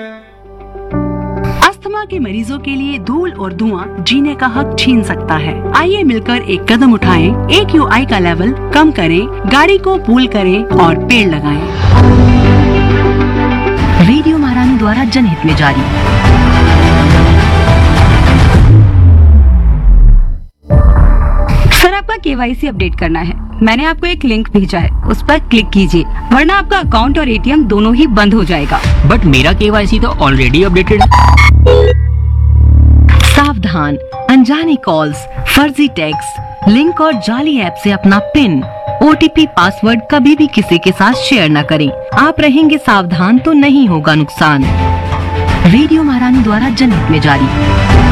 Asthma के मरीजों के लिए धूल और धुआं जीने का हक छीन सकता है। आइए मिलकर एक कदम उठाएं, AQI का लेवल कम करें, गाड़ी को पूल करें और पेड़ लगाएं। रेडियो महारानी द्वारा जनहित में जारी। सर, आपका KYC अपडेट करना है। मैंने आपको एक लिंक भेजा है, उस पर क्लिक कीजिए, वरना आपका अकाउंट और ATM दोनों ही बंद हो जाएगा। बट मेरा KYC तो ऑलरेडी अपडेटेड है। सावधान, अनजाने कॉल्स, फर्जी टेक्स्ट, लिंक और जाली ऐप से अपना पिन, OTP, पासवर्ड कभी भी किसी के साथ शेयर न करें। आप रहेंगे सावधान तो नहीं होगा नुकसान। रेडियो महारानी द्वारा जनहित में जारी।